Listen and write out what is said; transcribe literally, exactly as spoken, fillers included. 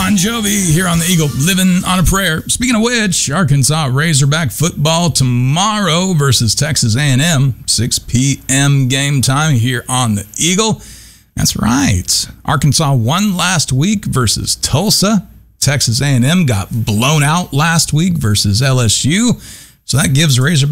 Bon Jovi here on the Eagle, living on a prayer. Speaking of which, Arkansas Razorback football tomorrow versus Texas A and M, six p.m. game time here on the Eagle. That's right. Arkansas won last week versus Tulsa. Texas A and M got blown out last week versus L S U. So that gives Razorback